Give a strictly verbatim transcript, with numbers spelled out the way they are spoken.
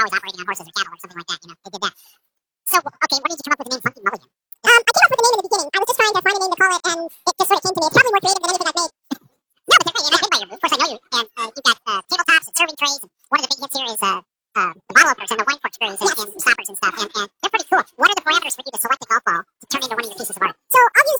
always operating on horses or cattle or something like that. You know, they did that. So, okay, what did you come up with the name Funky Mulligan? Um, I came up with the name in the beginning. I was just trying to find a name to call it, and it just sort of came to me. It's probably more creative than anything I've made. No, but they're great, and I've been by your booth. Of course, I know you. And uh, you've got uh, tabletops and serving trays, and one of the big hits here is uh, uh, the bottle openers and the wine corkscrews and, yes. and stoppers and stuff, and, and they're pretty cool. What are the parameters for you to select a golf ball to turn into one of your pieces of art? So I'll use